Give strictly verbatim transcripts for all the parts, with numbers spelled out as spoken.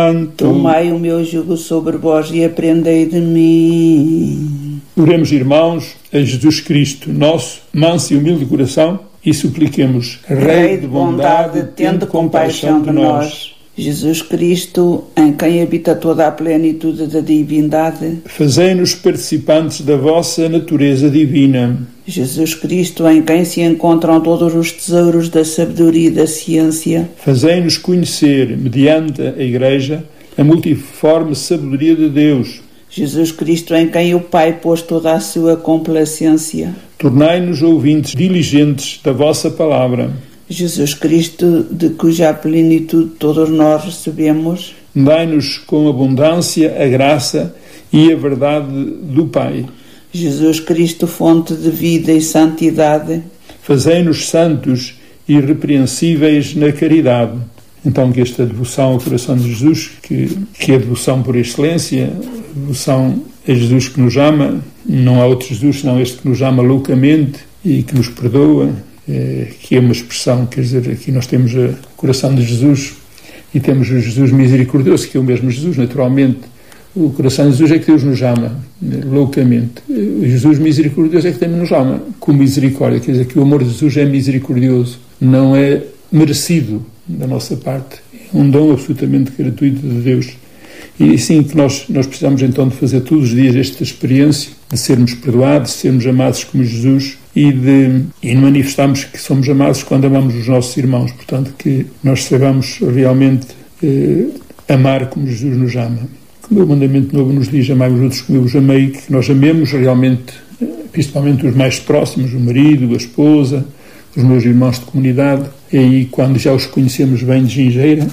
Tomai o meu jugo sobre vós e aprendei de mim. Oremos, irmãos, a Jesus Cristo, nosso manso e humilde coração, e supliquemos: Rei de bondade, tende compaixão de nós. Jesus Cristo, em quem habita toda a plenitude da divindade, fazei-nos participantes da vossa natureza divina. Jesus Cristo, em quem se encontram todos os tesouros da sabedoria e da ciência, fazei-nos conhecer, mediante a Igreja, a multiforme sabedoria de Deus. Jesus Cristo, em quem o Pai pôs toda a sua complacência, tornai-nos ouvintes diligentes da vossa palavra. Jesus Cristo, de cuja plenitude todos nós recebemos, dai-nos com abundância a graça e a verdade do Pai. Jesus Cristo, fonte de vida e santidade, fazei-nos santos e irrepreensíveis na caridade. Então que esta devoção ao coração de Jesus, que, que é a devoção por excelência, a devoção a Jesus que nos ama, não há outro Jesus senão este que nos ama loucamente e que nos perdoa, é, que é uma expressão, quer dizer, aqui nós temos o coração de Jesus e temos o Jesus misericordioso, que é o mesmo Jesus, naturalmente. O coração de Jesus é que Deus nos ama loucamente. O Jesus misericordioso é que também nos ama com misericórdia, quer dizer que o amor de Jesus é misericordioso, não é merecido da nossa parte, é um dom absolutamente gratuito de Deus. E sim que nós, nós precisamos então de fazer todos os dias esta experiência de sermos perdoados, de sermos amados como Jesus e de e manifestarmos que somos amados quando amamos os nossos irmãos. Portanto, que nós saibamos realmente eh, amar como Jesus nos ama. Como o mandamento novo nos diz, amai os outros como eu os amei, que nós amemos realmente, principalmente os mais próximos, o marido, a esposa, os meus irmãos de comunidade. É aí, quando já os conhecemos bem de gingeira,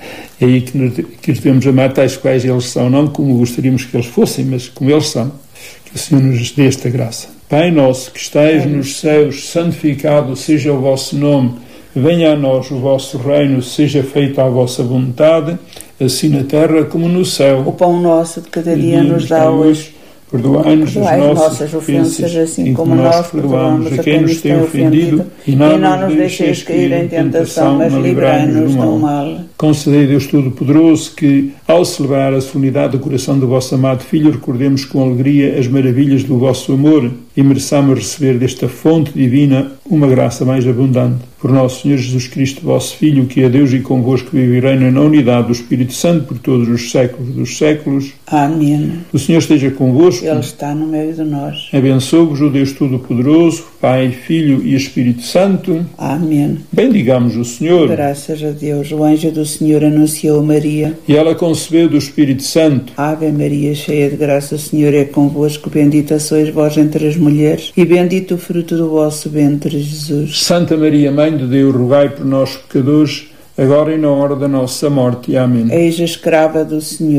é aí que, nos, que os devemos amar tais quais eles são, não como gostaríamos que eles fossem, mas como eles são. Que o Senhor nos dê esta graça. Pai nosso que estais nos céus, santificado seja o vosso nome, venha a nós o vosso reino, seja feita a vossa vontade, assim na terra como no céu. O pão nosso de cada dia nos dá hoje. Perdoai-nos as nossas ofensas, assim como nós perdoamos a quem nos tem ofendido, e não nos deixeis cair em tentação, mas livrai-nos do mal. Concedei, Deus Todo-Poderoso, que, ao celebrar a solenidade do coração do vosso amado Filho, recordemos com alegria as maravilhas do vosso amor e mereçamos receber desta fonte divina uma graça mais abundante. Por nosso Senhor Jesus Cristo, vosso Filho, que é Deus e convosco vive e reina na unidade do Espírito Santo por todos os séculos dos séculos. Amém. O Senhor esteja convosco. Ele está no meio de nós. Abençoe-vos o Deus Todo-Poderoso, Pai, Filho e Espírito Santo. Amém. Bendigamos o Senhor. Graças a Deus. O anjo do Senhor anunciou a Maria. E ela concebeu do Espírito Santo. Ave Maria, cheia de graça, o Senhor é convosco. Bendita sois vós entre as mulheres, e bendito o fruto do vosso ventre, Jesus. Santa Maria, Mãe de Deus, rogai por nós, pecadores, agora e na hora da nossa morte. Amém. Eis a escrava do Senhor.